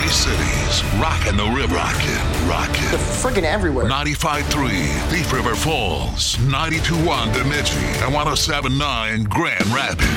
Three Cities, rockin' the river. Rockin'. Friggin' everywhere. 95.3 Thief River Falls, 92.1 Bemidji, and 107.9 Grand Rapids.